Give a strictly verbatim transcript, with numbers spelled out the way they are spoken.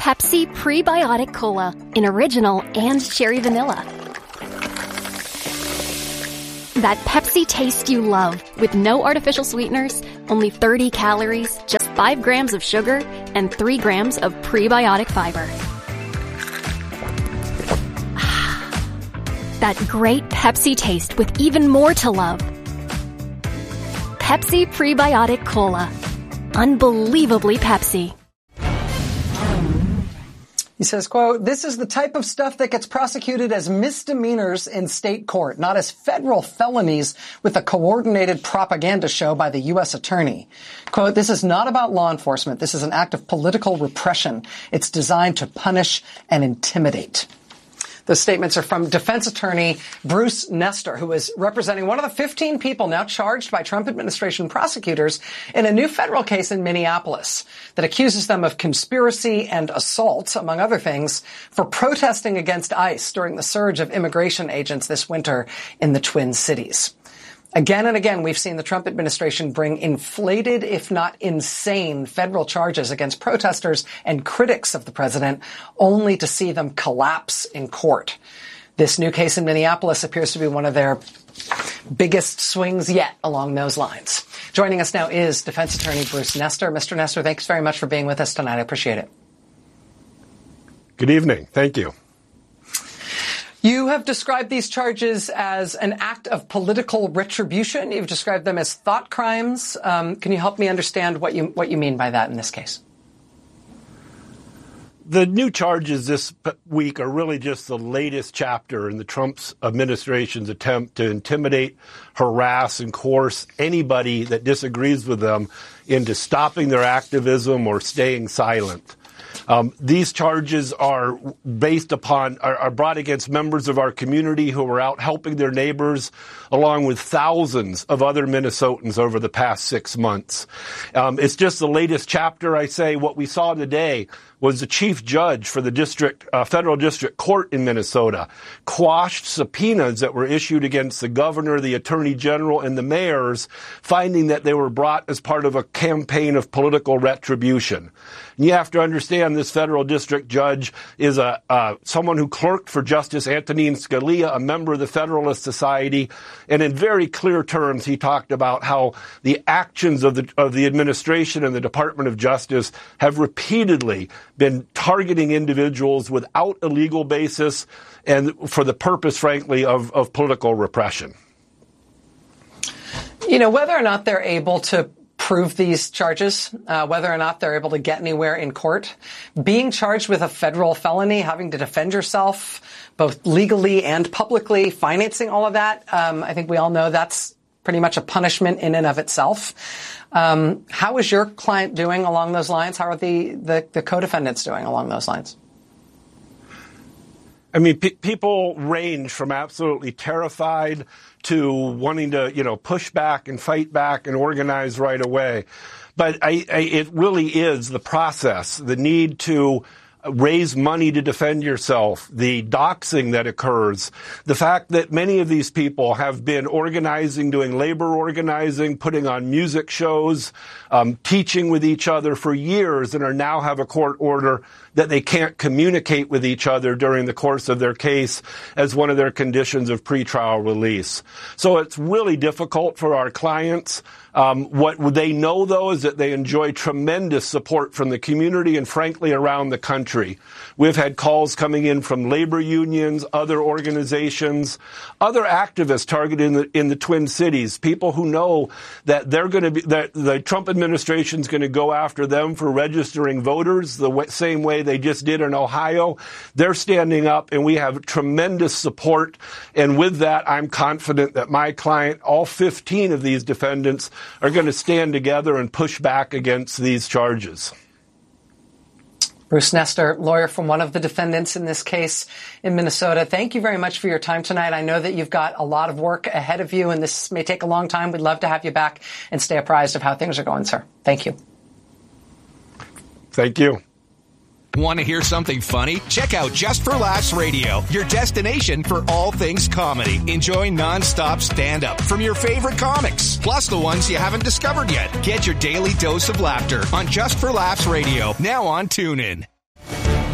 Pepsi Prebiotic Cola in original and cherry vanilla. That Pepsi taste you love with no artificial sweeteners, only thirty calories, just five grams of sugar, and three grams of prebiotic fiber. That great Pepsi taste with even more to love. Pepsi Prebiotic Cola. Unbelievably Pepsi. He says, quote, "This is the type of stuff that gets prosecuted as misdemeanors in state court, not as federal felonies with a coordinated propaganda show by the U S attorney. Quote, "This is not about law enforcement. This is an act of political repression. It's designed to punish and intimidate." Those statements are from defense attorney Bruce Nestor, who is representing one of the fifteen people now charged by Trump administration prosecutors in a new federal case in Minneapolis that accuses them of conspiracy and assault, among other things, for protesting against ICE during the surge of immigration agents this winter in the Twin Cities. Again and again, we've seen the Trump administration bring inflated, if not insane, federal charges against protesters and critics of the president, only to see them collapse in court. This new case in Minneapolis appears to be one of their biggest swings yet along those lines. Joining us now is defense attorney Bruce Nestor. Mister Nestor, thanks very much for being with us tonight. I appreciate it. Good evening. Thank you. You have described these charges as an act of political retribution. You've described them as thought crimes. Um, can you help me understand what you what you mean by that in this case? The new charges this week are really just the latest chapter in the Trump administration's attempt to intimidate, harass, and coerce anybody that disagrees with them into stopping their activism or staying silent. Um, these charges are based upon, are, are brought against members of our community who are out helping their neighbors, along with thousands of other Minnesotans over the past six months. Um, it's just the latest chapter, I say. What we saw today was the chief judge for the district, uh, federal district court in Minnesota quashed subpoenas that were issued against the governor, the attorney general, and the mayors, finding that they were brought as part of a campaign of political retribution. And you have to understand this federal district judge is a uh, someone who clerked for Justice Antonin Scalia, a member of the Federalist Society, and in very clear terms, he talked about how the actions of the of the administration and the Department of Justice have repeatedly been targeting individuals without a legal basis and for the purpose, frankly, of, of political repression. You know, whether or not they're able to prove these charges, uh, whether or not they're able to get anywhere in court, being charged with a federal felony, having to defend yourself both legally and publicly, financing all of that, um, I think we all know that's pretty much a punishment in and of itself. Um, how is your client doing along those lines? How are the, the, the co-defendants doing along those lines? I mean, pe- people range from absolutely terrified to wanting to, you know, push back and fight back and organize right away. But I, I, it really is the process, the need to raise money to defend yourself, the doxing that occurs, the fact that many of these people have been organizing, doing labor organizing, putting on music shows, um, teaching with each other for years, and are now have a court order that they can't communicate with each other during the course of their case as one of their conditions of pretrial release. So it's really difficult for our clients. Um, what they know, though, is that they enjoy tremendous support from the community and, frankly, around the country. We've had calls coming in from labor unions, other organizations, other activists targeted in the, in the Twin Cities, people who know that they're going to be, that the Trump administration is going to go after them for registering voters the way, same way they just did in Ohio. They're standing up, and we have tremendous support. And with that, I'm confident that my client, all fifteen of these defendants, are going to stand together and push back against these charges. Bruce Nestor, lawyer from one of the defendants in this case in Minnesota. Thank you very much for your time tonight. I know that you've got a lot of work ahead of you, and this may take a long time. We'd love to have you back and stay apprised of how things are going, sir. Thank you. Thank you. Want to hear something funny? Check out Just for Laughs Radio, your destination for all things comedy. Enjoy nonstop stand-up from your favorite comics, plus the ones you haven't discovered yet. Get your daily dose of laughter on Just for Laughs Radio, now on TuneIn.